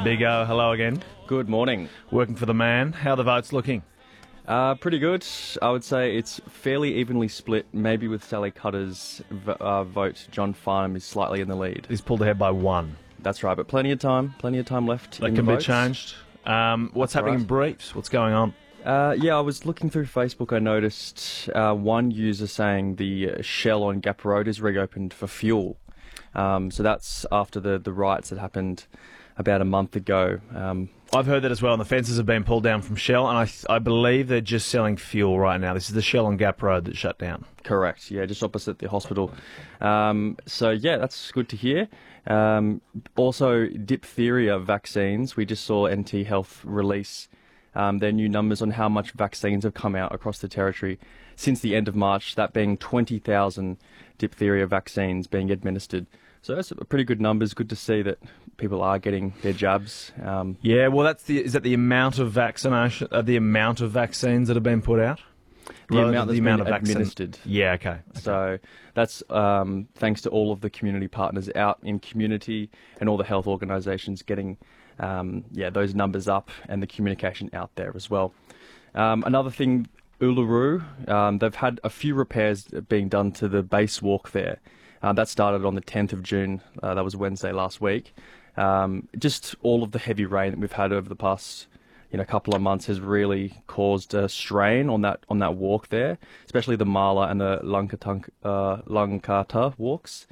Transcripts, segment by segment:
Big O, hello again. Good morning. Working for the man. How are the votes looking? Pretty good. I would say it's fairly evenly split, maybe with Sally Cutter's vote. John Farnham is slightly in the lead. He's pulled ahead by one. That's right, but plenty of time left. That in can the be votes. changed. What's happening in briefs? What's going on? I was looking through Facebook. I noticed one user saying the Shell on Gap Road is reopened for fuel. So that's after the riots that happened about a month ago. I've heard that as well, and the fences have been pulled down from Shell, and I believe they're just selling fuel right now. This is the Shell on Gap Road that shut down. Correct, yeah, just opposite the hospital. That's good to hear. Also, diphtheria vaccines. We just saw NT Health release their new numbers on how much vaccines have come out across the territory since the end of March, that being 20,000 diphtheria vaccines being administered. So that's pretty good numbers. Good to see that people are getting their jabs. Yeah, well, is that the amount of vaccination, the amount of vaccines that have been put out? The amount that's been administered. Yeah, okay. So that's thanks to all of the community partners out in community and all the health organisations getting those numbers up and the communication out there as well. Another thing, Uluru, they've had a few repairs being done to the base walk there. That started on the 10th of June. That was Wednesday last week. Just all of the heavy rain that we've had over the past couple of months has really caused a strain on that walk there, especially the Mala and the Langkata walks.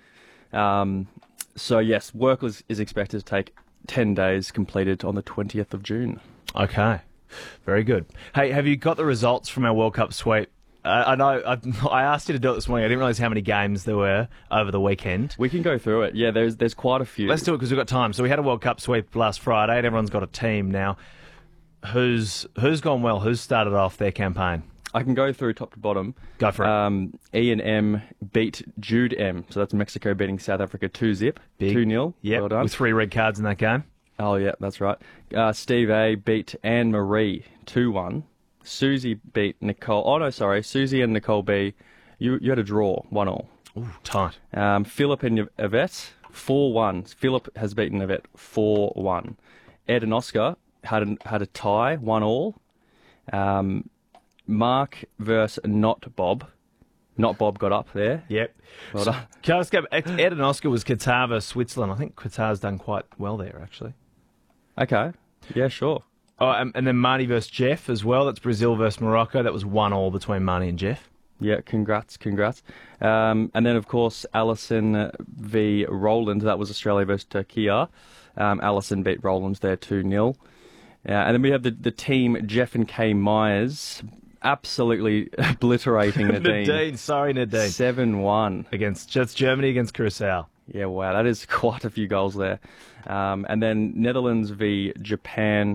So yes, work is expected to take 10 days, completed on the 20th of June. Okay, very good. Hey, have you got the results from our World Cup sweep? I know I asked you to do it this morning. I didn't realise how many games there were over the weekend. We can go through it. Yeah, there's quite a few. Let's do it because we've got time. So we had a World Cup sweep last Friday and everyone's got a team now. Who's gone well? Who's started off their campaign? I can go through top to bottom. Go for it. Ian M beat Jude M. So that's Mexico beating South Africa 2-0. 2-0. Yeah, well done. With 3 red cards in that game. Oh, yeah, that's right. Steve A beat Anne Marie 2-1. Susie beat Nicole. Oh, no, sorry. Susie and Nicole B. You had a draw, 1-1. Ooh, tight. Philip and Yvette, 4-1. Philip has beaten Yvette 4-1. Ed and Oscar had a tie, 1-1. Mark versus Not Bob. Not Bob got up there. Yep. Well done. Ed and Oscar was Qatar versus Switzerland. I think Qatar's done quite well there, actually. Okay. Yeah, sure. Oh, and then Marnie versus Jeff as well. That's Brazil versus Morocco. That was 1-1 between Marnie and Jeff. Yeah, congrats. And then, of course, Alison v. Roland. That was Australia versus Turkey. Alison beat Roland there 2-0. And then we have the team Jeff and Kay Myers absolutely obliterating Nadine. Nadine, sorry Nadine. 7-1. That's Germany against Curacao. Yeah, wow, that is quite a few goals there. And then Netherlands v. Japan.